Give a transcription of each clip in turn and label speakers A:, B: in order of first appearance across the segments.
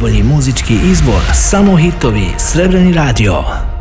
A: najbolji muzički izbor, samo hitovi, Srebreni radio.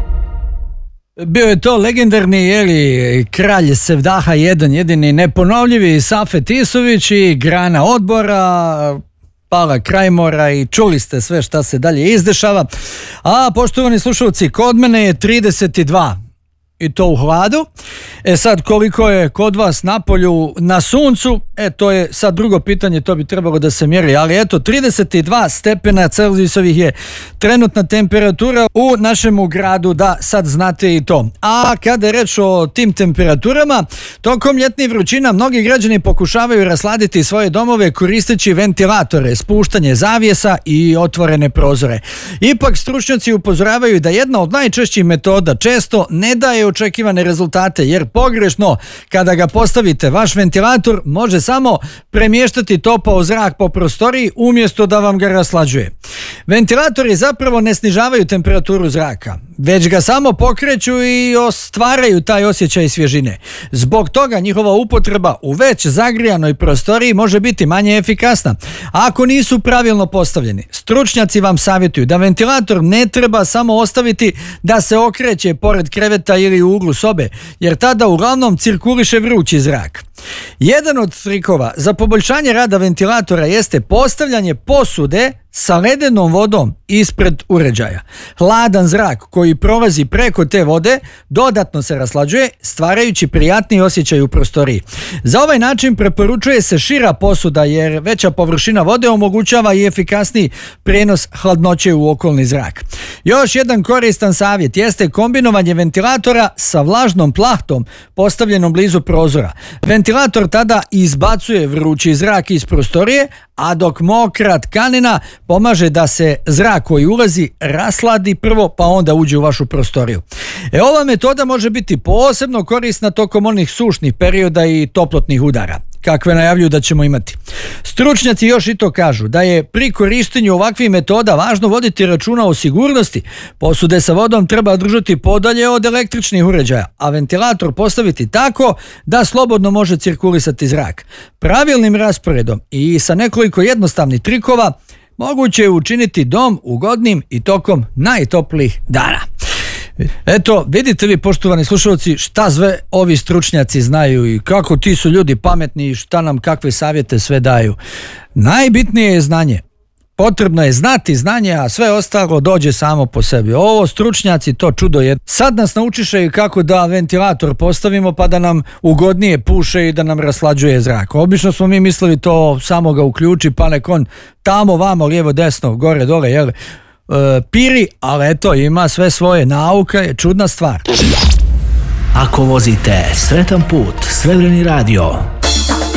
B: Bio je to legendarni kralj Sevdaha 1, jedini neponovljivi Safet Isović i grana odbora Pala Krajmora i čuli ste sve šta se dalje izdešava. A poštovani slušalci, kod mene je 32 i to u hladu. Sad koliko je kod vas na polju na suncu, to je sad drugo pitanje, to bi trebalo da se mjeri, ali eto 32 stepena Celzijusovih je trenutna temperatura u našemu gradu, da sad znate i to. A kada je reč o tim temperaturama, tokom ljetnih vrućina mnogi građani pokušavaju rasladiti svoje domove koristeći ventilatore, spuštanje zavjesa i otvorene prozore. Ipak stručnjaci upozoravaju da jedna od najčešćih metoda često ne daje očekivane rezultate, jer pogrešno kada ga postavite, vaš ventilator može samo premještati topao zrak po prostoriji umjesto da vam ga raslađuje. Ventilatori zapravo ne snižavaju temperaturu zraka, već ga samo pokreću i stvaraju taj osjećaj svježine. Zbog toga njihova upotreba u već zagrijanoj prostoriji može biti manje efikasna ako nisu pravilno postavljeni. Stručnjaci vam savjetuju da ventilator ne treba samo ostaviti da se okreće pored kreveta ili u uglu sobe, jer tada uglavnom cirkuliše vrući zrak. Jedan od trikova za poboljšanje rada ventilatora jeste postavljanje posude sa ledenom vodom ispred uređaja. Hladan zrak koji prolazi preko te vode dodatno se raslađuje, stvarajući prijatni osjećaj u prostoriji. Za ovaj način preporučuje se šira posuda, jer veća površina vode omogućava i efikasniji prijenos hladnoće u okolni zrak. Još jedan koristan savjet jeste kombinovanje ventilatora sa vlažnom plahtom postavljenom blizu prozora. Ventilator tada izbacuje vrući zrak iz prostorije, a dok mokra tkanina pomaže da se zrak koji ulazi rasladi prvo, pa onda uđe u vašu prostoriju. Ova metoda može biti posebno korisna tokom onih sušnih perioda i toplotnih udara, kakve najavljuju da ćemo imati. Stručnjaci još i to kažu da je pri korištenju ovakvih metoda važno voditi računa o sigurnosti. Posude sa vodom treba držati podalje od električnih uređaja, a ventilator postaviti tako da slobodno može cirkulisati zrak. Pravilnim rasporedom i sa nekoliko jednostavnih trikova moguće je učiniti dom ugodnim i tokom najtoplijih dana. Eto, vidite vi, poštovani slušalci, šta sve ovi stručnjaci znaju i kako ti su ljudi pametni i šta nam kakve savjete sve daju. Najbitnije je znanje. Potrebno je znati znanje, a sve ostalo dođe samo po sebi. Ovo stručnjaci to čudo je. Sad nas naučiše kako da ventilator postavimo pa da nam ugodnije puše i da nam raslađuje zrak. Obično smo mi mislili to samo ga uključi pa nek on tamo, vamo, lijevo, desno, gore, dole, jel? Piri, ali eto, ima sve svoje. Nauka je čudna stvar.
A: Ako vozite, sretan put, Srebreni radio.